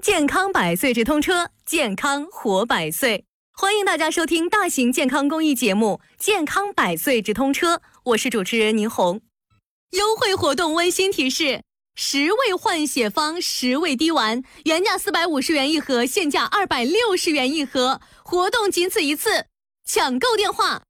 健康百岁直通车，健康活百岁。欢迎大家收听大型健康公益节目《健康百岁直通车》，我是主持人倪红。优惠活动温馨提示：10味换血方10味滴丸，原价450元一盒，现价260元一盒，活动仅此一次，抢购电话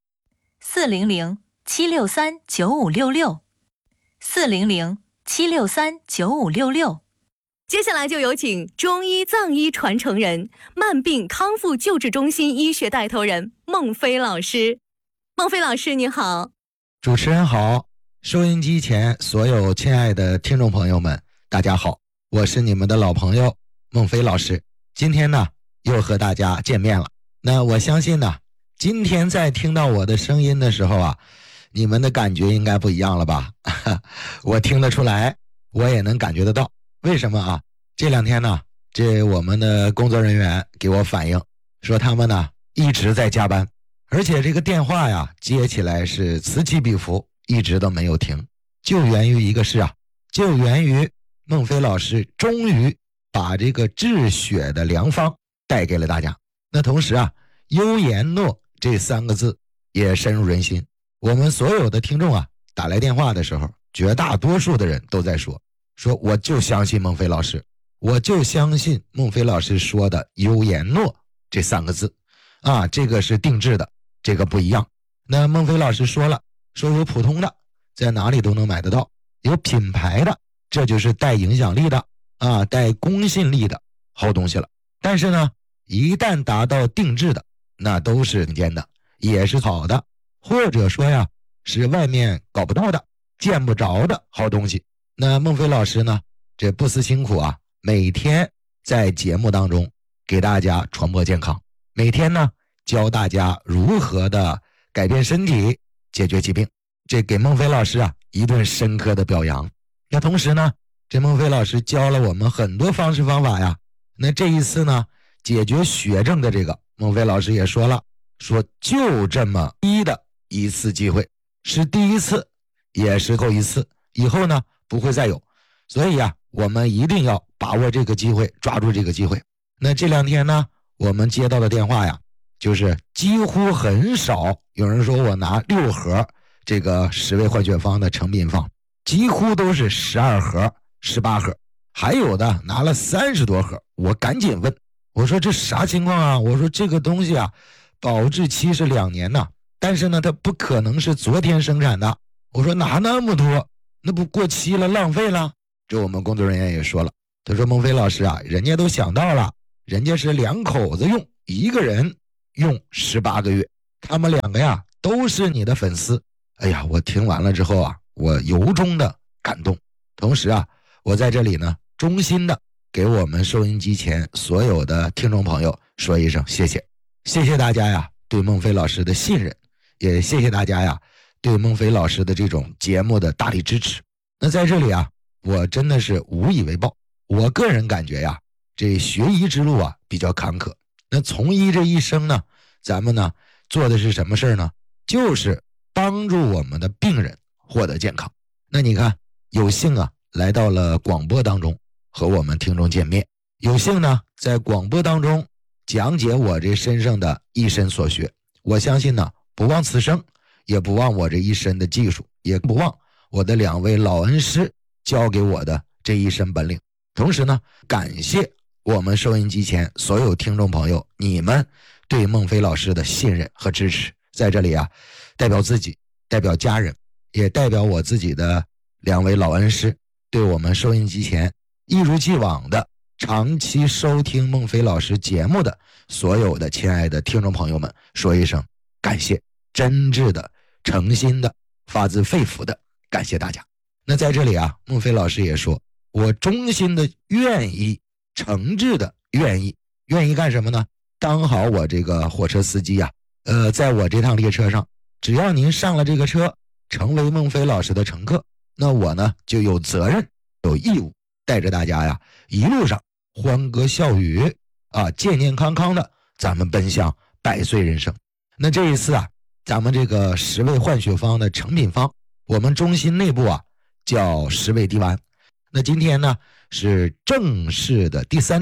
400-763-9566，400-763-9566。 接下来就有请中医藏医传承人、慢病康复救治中心医学带头人孟飞老师。孟飞老师你好。 主持人好，收音机前所有亲爱的听众朋友们大家好，我是你们的老朋友孟飞老师。今天呢又和大家见面了。那我相信呢，今天在听到我的声音的时候啊，你们的感觉应该不一样了吧？我听得出来，我也能感觉得到。为什么啊？这两天呢，我们的工作人员给我反映说，他们呢一直在加班，而且这个电话呀接起来是此起彼伏，一直都没有停。就源于一个事啊，就源于孟飞老师终于把这个治血的良方带给了大家。那同时啊，优言诺这3个字也深入人心。我们所有的听众啊打来电话的时候，绝大多数的人都在说我就相信孟飞老师，我就相信孟飞老师说的优言诺这3个字啊，这个是定制的，这个不一样。那孟飞老师说了，说有普通的在哪里都能买得到，有品牌的，这就是带影响力的啊，带公信力的好东西了。但是呢，一旦达到定制的，那都是顶尖的，也是好的，或者说呀是外面搞不到的、见不着的好东西。那孟飞老师呢，这不辞辛苦啊，每天在节目当中给大家传播健康，每天呢教大家如何的改变身体，解决疾病，这给孟飞老师啊一顿深刻的表扬。那同时呢，这孟飞老师教了我们很多方式方法呀。那这一次呢，解决血症的这个，孟飞老师也说了，说就这么一次机会，是第一次，也是后一次，以后呢不会再有。所以啊，我们一定要把握这个机会，抓住这个机会。那这2天呢，我们接到的电话呀，就是几乎很少有人说我拿6盒这个10味换血方的成品方，几乎都是12盒、18盒，还有的拿了30多盒。我赶紧问，我说这啥情况啊？我说这个东西啊，保质期是2年呢，但是呢，它不可能是昨天生产的。我说拿那么多，那不过期了，浪费了。这我们工作人员也说了，他说孟飞老师啊，人家都想到了，人家是2口子用，一个人用18个月，他们2个呀都是你的粉丝。哎呀，我听完了之后啊，我由衷的感动。同时啊，我在这里呢，衷心的给我们收音机前所有的听众朋友说一声谢谢，谢谢大家呀对孟飞老师的信任，也谢谢大家呀对孟飞老师的这种节目的大力支持。那在这里啊，我真的是无以为报。我个人感觉呀，这学医之路啊比较坎坷。那从医这一生呢，咱们呢做的是什么事呢？就是帮助我们的病人获得健康。那你看，有幸啊来到了广播当中和我们听众见面，有幸呢在广播当中讲解我这身上的一身所学。我相信呢，不忘此生，也不忘我这一身的技术，也不忘我的2位老恩师教给我的这一身本领。同时呢，感谢我们收音机前所有听众朋友，你们对孟飞老师的信任和支持。在这里啊，代表自己，代表家人，也代表我自己的2位老恩师，对我们收音机前一如既往的长期收听孟飞老师节目的所有的亲爱的听众朋友们说一声感谢，真挚的、诚心的、发自肺腑的感谢大家。那在这里啊，孟飞老师也说，我衷心的愿意，诚挚的愿意干什么呢？当好我这个火车司机啊，在我这趟列车上，只要您上了这个车，成为孟飞老师的乘客，那我呢就有责任、有义务带着大家呀，一路上欢歌笑语啊，健健康康的，咱们奔向100岁人生。那这一次啊，咱们这个10味换血方的成品方，我们中心内部啊叫10味滴丸。那今天呢是正式的第3天，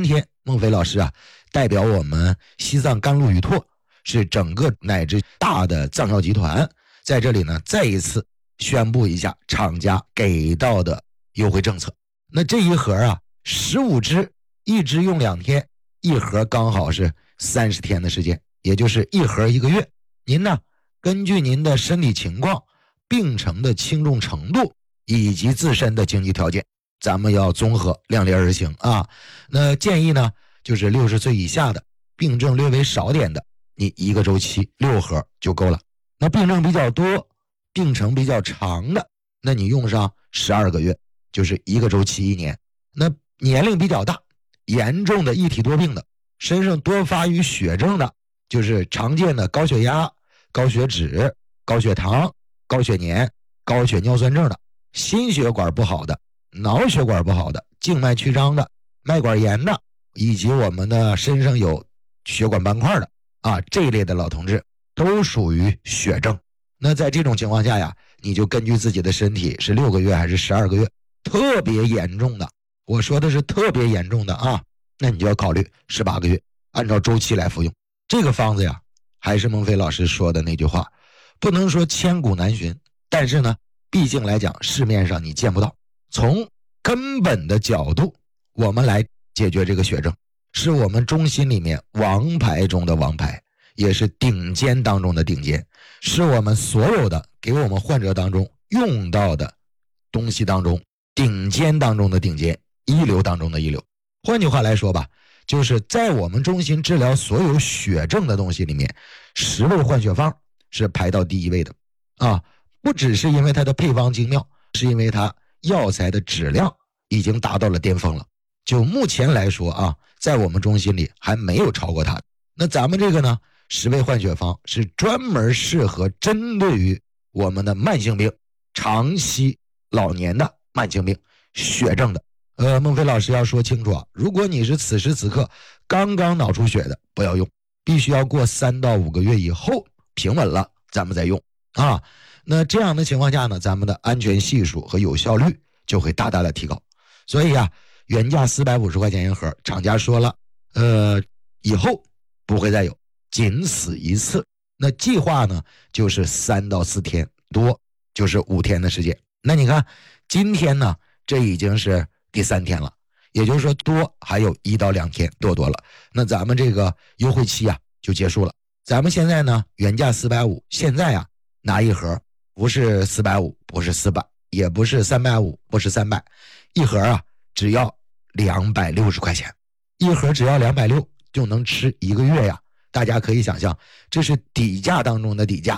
孟非老师啊，代表我们西藏甘露与拓，是整个乃至大的藏药集团，在这里呢再一次宣布一下厂家给到的优惠政策。那这一盒啊15支，一支用2天，一盒刚好是30天的时间，也就是一盒1个月。您呢根据您的身体情况、病程的轻重程度以及自身的经济条件，咱们要综合量力而行啊。那建议呢就是60岁以下的，病症略微少点的，你1个周期6盒就够了。那病症比较多、病程比较长的，那你用上12个月，就是1个周期1年。那年龄比较大、严重的一体多病的，身上多发于血症的，就是常见的高血压、高血脂、高血糖、高血粘、高血尿酸症的，心血管不好的、脑血管不好的、静脉曲张的、脉管炎的，以及我们的身上有血管斑块的啊，这一类的老同志都属于血症。那在这种情况下呀，你就根据自己的身体是6个月还是12个月，特别严重的，我说的是特别严重的啊，那你就要考虑18个月，按照周期来服用。这个方子呀，还是孟非老师说的那句话，不能说千古难寻，但是呢，毕竟来讲市面上你见不到。从根本的角度，我们来解决这个血症，是我们中心里面王牌中的王牌，也是顶尖当中的顶尖，是我们所有的给我们患者当中用到的东西当中顶尖当中的顶尖，一流当中的一流。换句话来说吧，就是在我们中心治疗所有血症的东西里面，10味换血方是排到第1位的啊！不只是因为它的配方精妙，是因为它药材的质量已经达到了巅峰了。就目前来说啊，在我们中心里还没有超过它的。那咱们这个呢，10味换血方是专门适合针对于我们的慢性病、长期老年的慢性病、血症的。孟非老师要说清楚啊，如果你是此时此刻刚刚脑出血的，不要用，必须要过3到5个月以后平稳了，咱们再用啊。那这样的情况下呢，咱们的安全系数和有效率就会大大的提高。所以啊，原价450块钱一盒，厂家说了，以后不会再有，仅此一次。那计划呢，就是3到4天，多就是5天的时间。那你看，今天呢，这已经是第3天了，也就是说多还有1到2天多了。那咱们这个优惠期啊就结束了。咱们现在呢，原价450，现在啊拿一盒，不是450，不是400，也不是350，不是300，一盒啊只要260块钱，一盒只要260就能吃1个月呀。大家可以想象，这是底价当中的底价